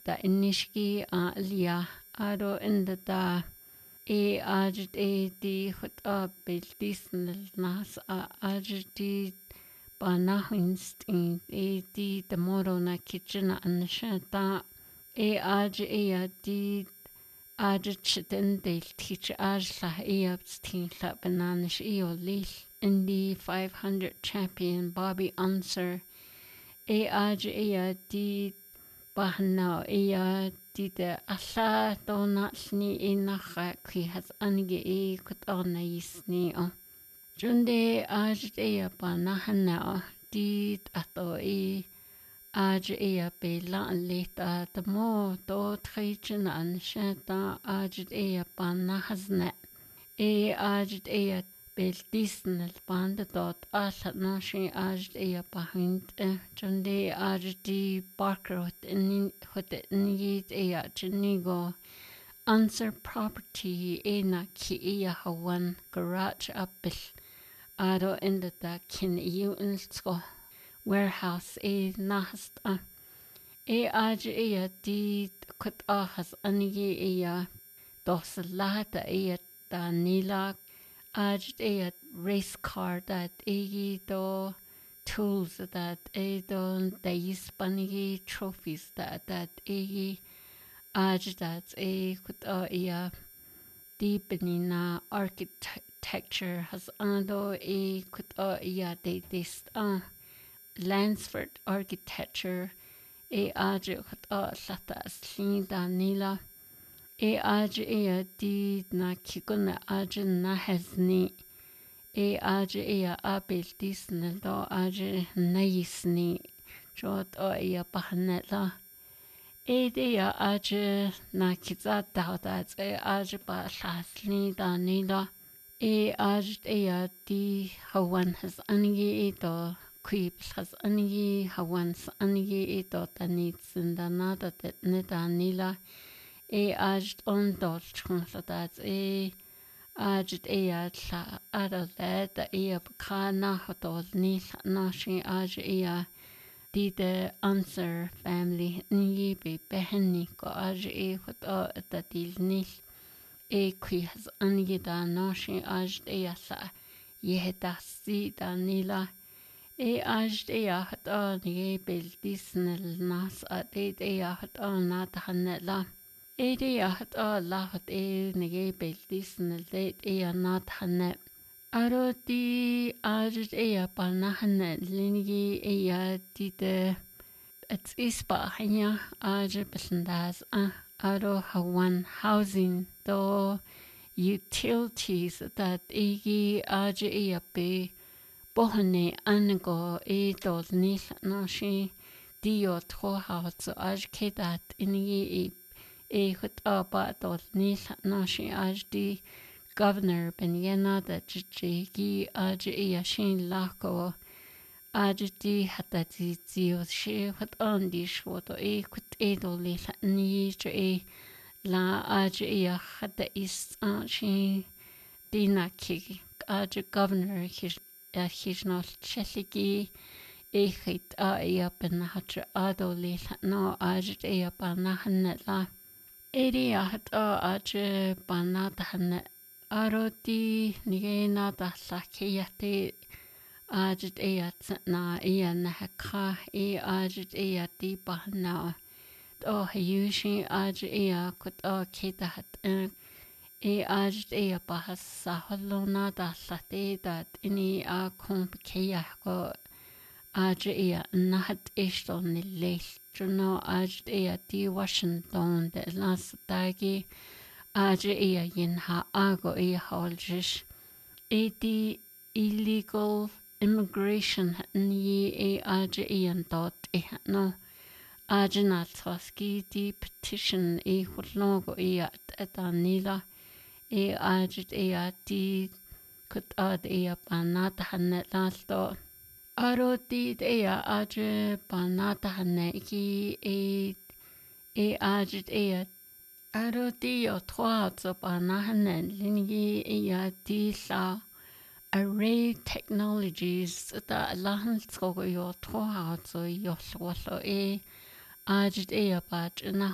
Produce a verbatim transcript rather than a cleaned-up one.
da inishki a lia aro inda da e ajit e di hut a bildisnel nas a ajit di banahwinst in e di the moro na kitchen an shata e aj e a di ajit chiten del teach ajla e abstin la bananas e o lil in the five hundred champion Bobby Unser e aj e a di bahna e a di de alla dona sni e nacha qui has ange e kut ona isni o junde aj e a banahana di ato e aj e a bela leta de mo do treichen an shata aj e a banahazne e aj e a Bildisen el bande dort alla nashi aj e a bahint junde aj di barker in hot in yit e a jenigo answer property e na ki e a hawan garage apil aro in the da kin you in sko warehouse e nahast a e aj e a di kut ahas anige e a dos lata e a da nila aj e a race car that e do tools that e do deis panigi trophies that that e aj that e kut e a deepenina architecture has ando e kut e a de this uh Lansford architecture e aj kut lata slinda nila e aj e a di na kikuna aj na hasni e aj e a abel disnel do aj naisni jot o e a pahnela e de a aj na kitsa da da e aj ba lasni da nila e aj e a di hawan has angi e do creeps has angi hawan angi e do tanits da nada det ne da nila e aj on dol chunladat e aj e atla adalad e abkana hodol ni nashi aj e a di the answer family ni be behni ko aj e hodo da dil ni e qui has angida nashi aj e asa yehedasi da nila e aj e a hodo ni bil disnel nas ade e a hodo na hanela Edi ahat a lahat e nege beltis nelde e anat hanne. Aro di ajit e a panahanne lingi e a di de it's ispa hanya ajit besendas a aro hawan housing do utilities that egi ajit e a be bohne ango e do nil nashi di o tro haut aj kedat ingi e e hut aba dol nil nashi aj di governor benyena da jigi aj e yashin lako aj di hatati zio she hut on di shwoto e kut e dol ni je e la aj e hata is shi dina ki aj governor his his not cheligi e hit a e ben hatra adol no aj e ban hanla Eri ahat o aj banat han aroti nigena da sakiyate aj eyat na iyan hakha e aj eyati bahna o yushi aj eya kut o ketat e aj eya bahas sahlona da sate dat ini a kompeya ko aj eya nahat eston nilel Juno aj e di Washington de las dagi aj e yin ha ago e holjish e di illegal immigration ni e aj e dot e no aj na toski di petition e hulnogo e at anila e aj e di kut ad e banat han lasto Aro di ea aj banata hanne ki e e aj ea aro di o trois zo banahanne lingi ea di la array technologies da lahan tsogo yo trois zo yo swalo e aj ea ba